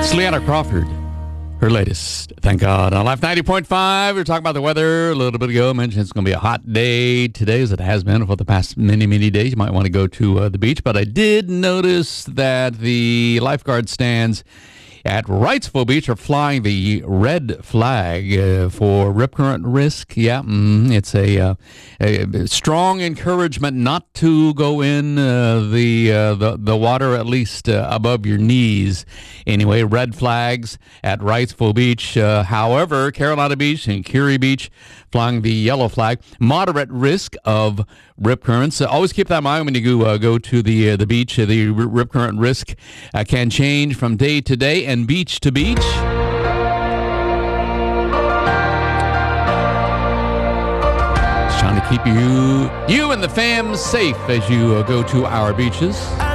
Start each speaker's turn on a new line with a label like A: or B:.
A: Leanna Crawford, her latest, thank God. On Life 90.5, we were talking about the weather a little bit ago. I mentioned it's going to be a hot day today, as it has been for the past many, many days. You might want to go to the beach. But I did notice that the lifeguard stands at Wrightsville Beach are flying the red flag for rip current risk. Yeah, it's a strong encouragement not to go in the water at least above your knees. Anyway, red flags at Wrightsville Beach. However, Carolina Beach and Curie Beach flying the yellow flag. Moderate risk of rip currents. Always keep that in mind when you go to the beach. The rip current risk can change from day to day and beach to beach. Just trying to keep you and the fam safe as you go to our beaches.